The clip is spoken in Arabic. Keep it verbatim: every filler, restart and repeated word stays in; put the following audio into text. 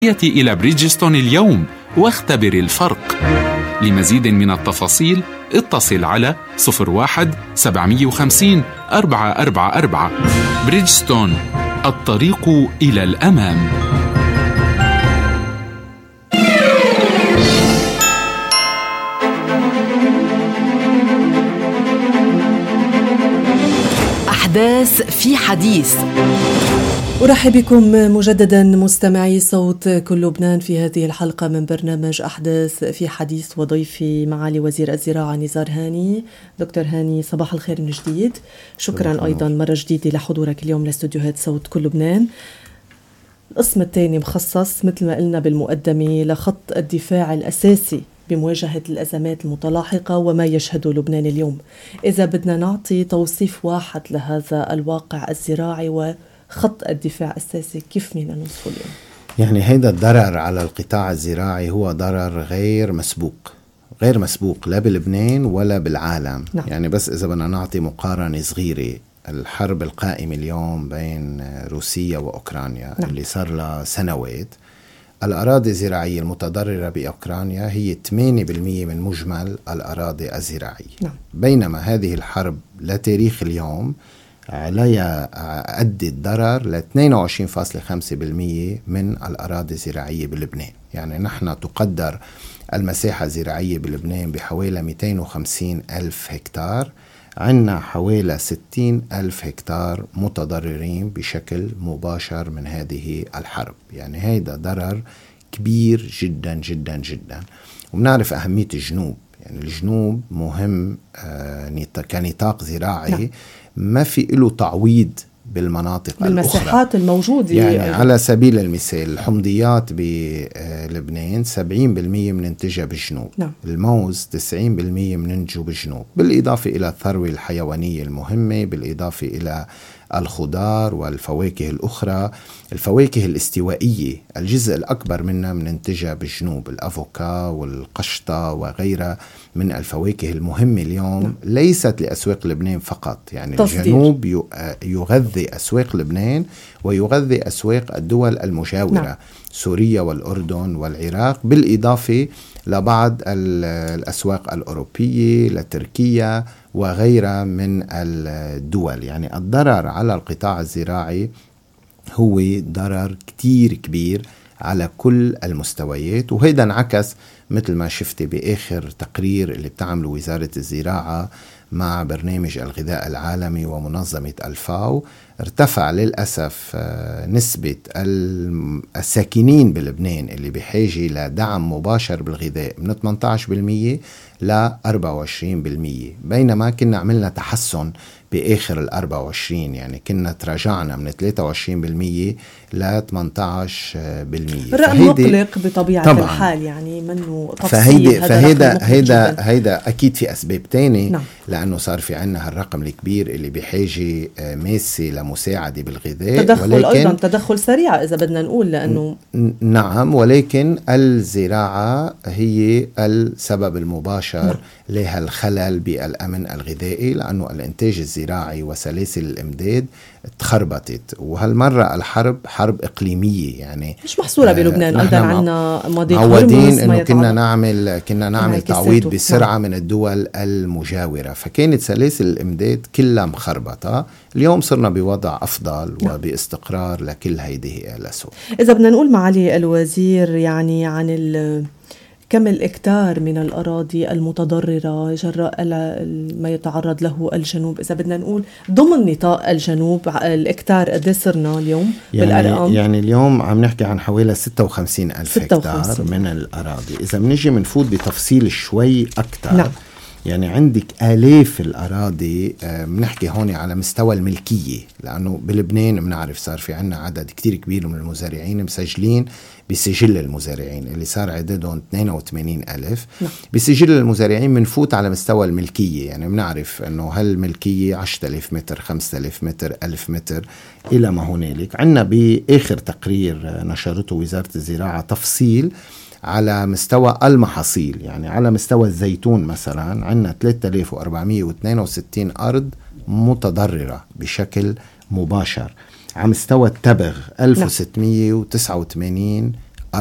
إلى بريدجستون اليوم واختبر الفرق. لمزيد من التفاصيل اتصل على صفر واحد سبعمية وخمسين أربعة أربعة أربعة. بريدجستون، الطريق إلى الأمام. أحداث في حديث. أرحب بكم مجددا مستمعي صوت كل لبنان في هذه الحلقة من برنامج أحداث في حديث، وضيفي معالي وزير الزراعة نزار هاني. دكتور هاني، صباح الخير من جديد. شكرا أيضا مرة جديدة لحضورك اليوم لاستوديوهات صوت كل لبنان. القسم الثاني مخصص مثل ما قلنا بالمقدمة لخط الدفاع الأساسي بمواجهة الأزمات المتلاحقة وما يشهده لبنان اليوم. إذا بدنا نعطي توصيف واحد لهذا الواقع الزراعي وخط الدفاع الأساسي، كيف بدنا نوصفه اليوم؟ يعني هيدا الضرر على القطاع الزراعي هو ضرر غير مسبوق، غير مسبوق لا بلبنان ولا بالعالم. نعم. يعني بس إذا بدنا نعطي مقارنة صغيرة، الحرب القائمة اليوم بين روسيا وأوكرانيا، نعم، اللي صار لها سنوات، الأراضي الزراعية المتضررة بأوكرانيا هي ثمانية بالمئة من مجمل الأراضي الزراعية. نعم. بينما هذه الحرب لتاريخ اليوم عليها أدت ضرر ل اثنين وعشرين فاصلة خمسة بالمئة من الأراضي الزراعية بلبنان. يعني نحن تقدر المساحة الزراعية بلبنان بحوالي مئتين وخمسين ألف هكتار، عندنا حوالي ستين ألف هكتار متضررين بشكل مباشر من هذه الحرب. يعني هيدا ضرر كبير جدا جدا جدا. وبنعرف أهمية الجنوب، يعني الجنوب مهم آه كنطاق زراعي. نعم. ما في له تعويض بالمناطق بالمساحات الأخرى الموجودة. يعني على سبيل المثال الحمضيات بلبنان سبعين بالمئة مننتجها بالجنوب. نعم. الموز تسعين بالمئة مننتجه بالجنوب، بالإضافة إلى الثروة الحيوانية المهمة، بالإضافة إلى الخضار والفواكه الأخرى. الفواكه الاستوائية الجزء الأكبر منها مننتجها بالجنوب، الأفوكا والقشطة وغيرها من الفواكه المهمة اليوم. نعم. ليست لأسواق لبنان فقط، يعني تصدير. الجنوب يغذي أسواق لبنان ويغذي أسواق الدول المجاورة. نعم. سوريا والأردن والعراق، بالإضافة لبعض الأسواق الأوروبية لتركيا وغيرها من الدول. يعني الضرر على القطاع الزراعي هو ضرر كتير كبير على كل المستويات. وهيدا انعكس مثل ما شفتي بآخر تقرير اللي بتعمله وزارة الزراعة مع برنامج الغذاء العالمي ومنظمة الفاو. ارتفع للأسف نسبة الساكنين بلبنان اللي بحاجة لدعم مباشر بالغذاء من ثمانية عشر بالمئة ل أربعة وعشرين بالمئة، بينما كنا عملنا تحسن بآخر الأربعة وعشرين. يعني كنا تراجعنا من ثلاثة وعشرين بالمئة ل ثمانية عشر بالمئة. الرقم مقلق بطبيعة طبعاً الحال، يعني منه تفصيل. فهيدا فهيدا هيدا هيدا أكيد في أسباب تاني. نعم. لأنه صار في عنا هالرقم الكبير اللي بحاجة ماسة لمساعدة بالغذاء. تدخل ولكن أيضا تدخل سريع إذا بدنا نقول، لأنه ن- نعم، ولكن الزراعة هي السبب المباشر. نعم. لها الخلل بالأمن الغذائي، لأنه الإنتاج الزراعي وسلاسل الإمداد تخربطت. وهالمرة الحرب حرب إقليمية، يعني مش محصورة بلبنان. أيضا عنا مضيق معودين إنه كنا نعمل كنا نعمل تعويض بسرعة. نعم. من الدول المجاورة، فكانت سلاسل الإمداد كلها مخربطة. اليوم صرنا بوضع أفضل. نعم. وباستقرار لكل هذه الأسواق. إذا بدنا نقول معالي الوزير يعني عن ال كم الإكتار من الأراضي المتضررة جراء ما يتعرض له الجنوب، إذا بدنا نقول ضمن نطاق الجنوب الإكتار قد صرنا اليوم يعني بالأرقام؟ يعني اليوم عم نحكي عن حوالي ستة وخمسين ألف هكتار من الأراضي. إذا بنجي منفوت بتفصيل شوي أكتر. نعم. يعني عندك آلاف الأراضي. بنحكي هون على مستوى الملكية، لأنه بلبنان بنعرف صار في عنا عدد كتير كبير من المزارعين مسجلين بسجل المزارعين اللي صار عددهم اثنين وثمانين ألف. نعم. بسجل المزارعين منفوت على مستوى الملكية، يعني بنعرف أنه هالملكية عشرة آلاف متر، خمسة آلاف متر، ألف متر إلى ما هنالك. عنا بآخر تقرير نشرته وزارة الزراعة تفصيل على مستوى المحاصيل. يعني على مستوى الزيتون مثلا عندنا ثلاثة آلاف وأربعمئة واثنين وستين أرض متضررة بشكل مباشر. على مستوى التبغ ألف وستمئة وتسعة وثمانين